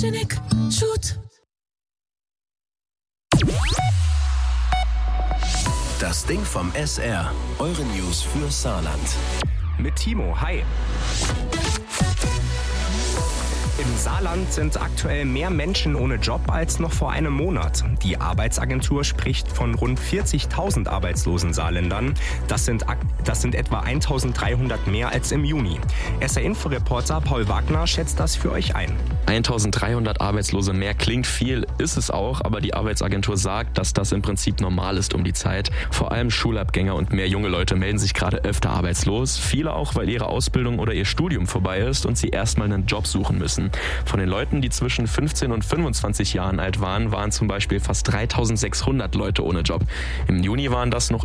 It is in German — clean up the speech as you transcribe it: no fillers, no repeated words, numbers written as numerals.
Shoot. Das Ding vom SR. Eure News für Saarland. Mit Timo, hi. Im Saarland sind aktuell mehr Menschen ohne Job als noch vor einem Monat. Die Arbeitsagentur spricht von rund 40.000 arbeitslosen Saarländern. Das sind etwa 1.300 mehr als im Juni. SR-Info-Reporter Paul Wagner schätzt das für euch ein. 1.300 Arbeitslose mehr klingt viel, ist es auch, aber die Arbeitsagentur sagt, dass das im Prinzip normal ist um die Zeit. Vor allem Schulabgänger und mehr junge Leute melden sich gerade öfter arbeitslos. Viele auch, weil ihre Ausbildung oder ihr Studium vorbei ist und sie erstmal einen Job suchen müssen. Von den Leuten, die zwischen 15 und 25 Jahren alt waren, waren zum Beispiel fast 3.600 Leute ohne Job. Im Juni waren das noch